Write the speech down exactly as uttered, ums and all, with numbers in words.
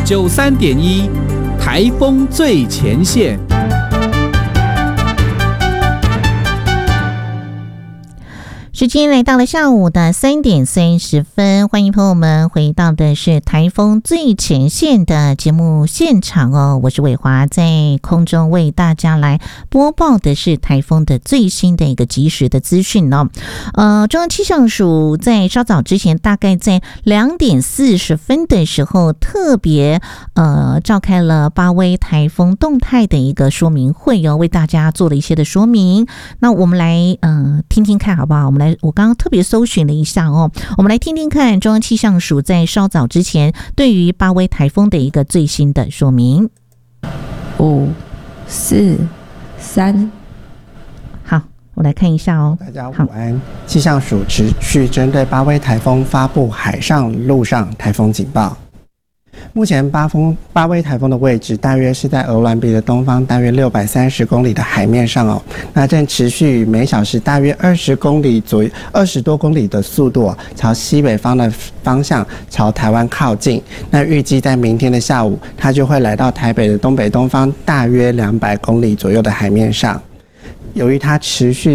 九三点一，台风最前线。 时间来到了下午的三点三十分，欢迎朋友们回到的是台风最前线的节目现场哦，我是伟华，在空中为大家来播报的是台风的最新的一个即时的资讯哦。呃，中央气象署在稍早之前，大概在两点四十分的时候，特别呃召开了八威台风动态的一个说明会哦，为大家做了一些的说明。那我们来呃听听看好不好？我们来。我刚刚特别搜寻了一下哦，我们来听听看中央气象署在稍早之前对于八威台风的一个最新的说明。 五、四、三， 好，我来看一下哦。 大家午安，气象署持续针对八威台风发布海上、陆上台风警报。目前八风八威台风的位置大约是在鹅銮鼻的东方大约六百三十公里的海面上哦，那正持续每小时大约二十公里左右，二十多公里的速度、哦、朝西北方的方向朝台湾靠近。那预计在明天的下午，它就会来到台北的东北东方大约两百公里左右的海面上。由于它持续